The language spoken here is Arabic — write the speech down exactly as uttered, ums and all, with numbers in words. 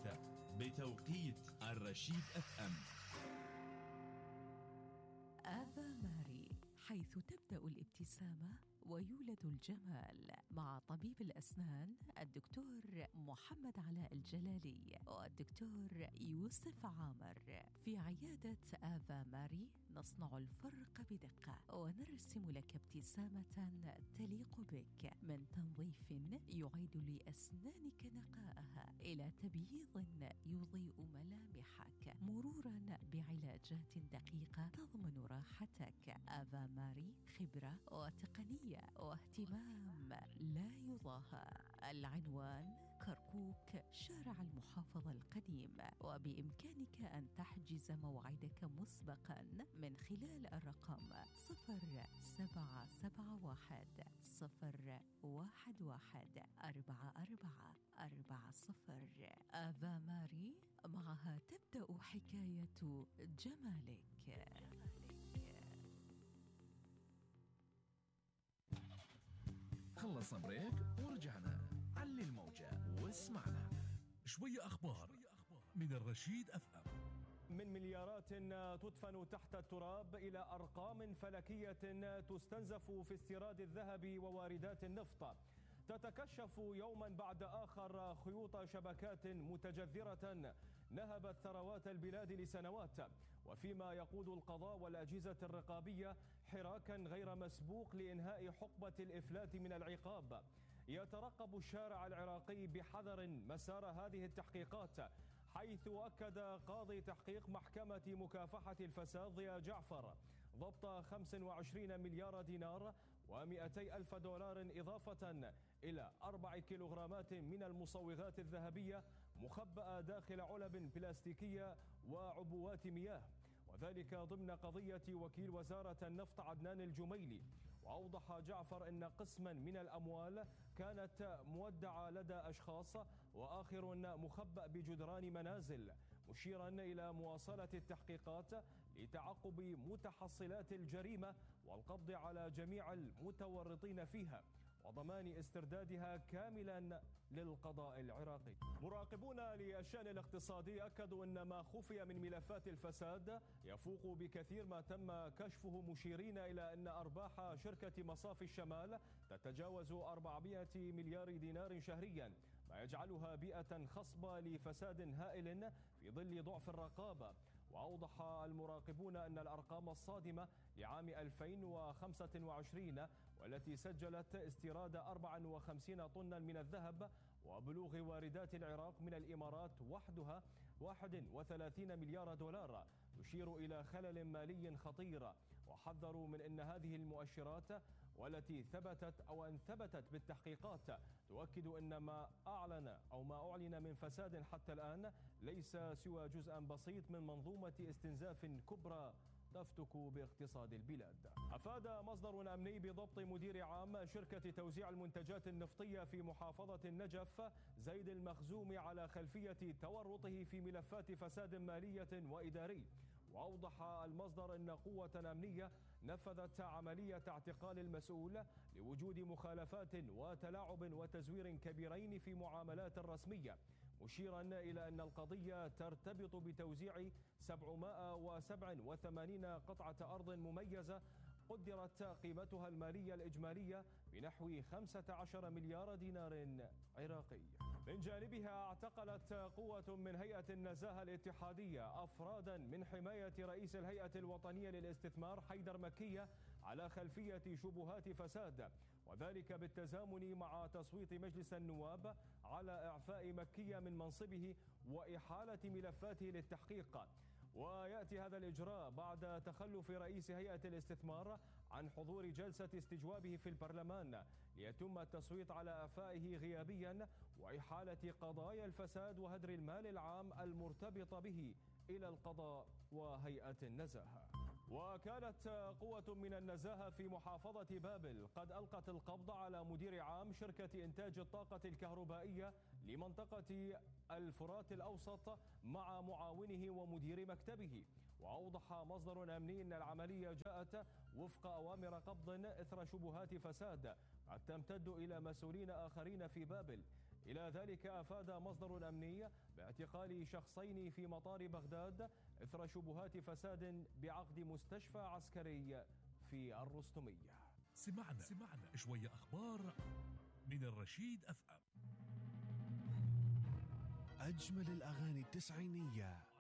الثالثة بتوقيت الرشيد اف ام. آفا ماري، حيث تبدأ الابتسامة ويولد الجمال، مع طبيب الأسنان الدكتور محمد علاء الجلالي والدكتور يوسف عامر. في عيادة آفا ماري نصنع الفرق بدقة ونرسم لك ابتسامة تليق بك، من تنظيف يعيد لأسنانك نقاءها إلى تبييض يضيء ملامحك، مرورا بعلاجات دقيقة تضمن راحتك. آفا ماري خبرة وتقنية واهتمام لا يضاهى. العنوان كركوك، شارع المحافظة القديم، وبإمكانك أن تحجز موعدك مسبقا من خلال الرقم صفر سبعة سبعة واحد صفر واحد واحد أربعة أربعة أربعة صفر. آفا ماري، معها تبدأ حكاية جمالك. خلص بريك ورجعنا. علي الموجة واسمعنا. شوية أخبار من الرشيد أف أم. من مليارات تدفن تحت التراب إلى أرقام فلكية تستنزف في استيراد الذهب وواردات النفط. تتكشف يوما بعد آخر خيوط شبكات متجذرة نهبت ثروات البلاد لسنوات، وفيما يقود القضاء والأجهزة الرقابية حراكا غير مسبوق لإنهاء حقبة الإفلات من العقاب. يترقب الشارع العراقي بحذر مسار هذه التحقيقات، حيث أكد قاضي تحقيق محكمة مكافحة الفساد ضياء جعفر ضبط خمسة وعشرين مليار دينار ومئتي ألف دولار إضافة إلى أربع كيلوغرامات من المصوغات الذهبية مخبأة داخل علب بلاستيكية وعبوات مياه، وذلك ضمن قضية وكيل وزارة النفط عدنان الجميلي. وأوضح جعفر أن قسما من الأموال كانت مودعة لدى أشخاص وآخر مخبأ بجدران منازل، مشيرا إلى مواصلة التحقيقات لتعقب متحصلات الجريمة والقبض على جميع المتورطين فيها وضمان استردادها كاملا للقضاء العراقي. مراقبون للشأن الاقتصادي أكدوا أن ما خفي من ملفات الفساد يفوق بكثير ما تم كشفه، مشيرين إلى أن أرباح شركة مصافي الشمال تتجاوز أربعمئة مليار دينار شهريا، ما يجعلها بيئة خصبة لفساد هائل في ظل ضعف الرقابة. وأوضح المراقبون أن الأرقام الصادمة لعام ألفين وخمسة وعشرين والتي سجلت استيراد أربعة وخمسين طنا من الذهب وبلوغ واردات العراق من الإمارات وحدها واحد وثلاثين مليار دولار تشير إلى خلل مالي خطير. وحذروا من أن هذه المؤشرات والتي ثبتت أو أن ثبتت بالتحقيقات تؤكد أن ما أعلن أو ما أعلن من فساد حتى الآن ليس سوى جزءا بسيط من منظومة استنزاف كبرى تفتك باقتصاد البلاد. أفاد مصدر أمني بضبط مدير عام شركة توزيع المنتجات النفطية في محافظة النجف زيد المخزومي على خلفية تورطه في ملفات فساد مالية وإداري. وأوضح المصدر أن قوة أمنية نفذت عملية اعتقال المسؤول لوجود مخالفات وتلاعب وتزوير كبيرين في معاملات رسمية، مشيرا إلى أن القضية ترتبط بتوزيع سبعمئة وسبعة وثمانين قطعة أرض مميزة قدرت قيمتها المالية الإجمالية بنحو خمسة عشر مليار دينار عراقي. من جانبها اعتقلت قوة من هيئة النزاهة الاتحادية أفرادا من حماية رئيس الهيئة الوطنية للاستثمار حيدر مكية على خلفية شبهات فساد، وذلك بالتزامن مع تصويت مجلس النواب على إعفاء مكية من منصبه وإحالة ملفاته للتحقيق. ويأتي هذا الإجراء بعد تخلف رئيس هيئة الاستثمار عن حضور جلسة استجوابه في البرلمان ليتم التصويت على إعفائه غيابيا وإحالة قضايا الفساد وهدر المال العام المرتبطة به إلى القضاء وهيئة النزاهة. وكانت قوة من النزاهة في محافظة بابل قد ألقت القبض على مدير عام شركة إنتاج الطاقة الكهربائية لمنطقة الفرات الأوسط مع معاونه ومدير مكتبه. وأوضح مصدر أمني أن العملية جاءت وفق أوامر قبض إثر شبهات فساد قد تمتد إلى مسؤولين آخرين في بابل، إلى ذلك أفاد مصدر أمني باعتقال شخصين في مطار بغداد إثر شبهات فساد بعقد مستشفى عسكري في الرستمية. سمعنا سمعنا شوية أخبار من الرشيد أف أم. أجمل الأغاني التسعينية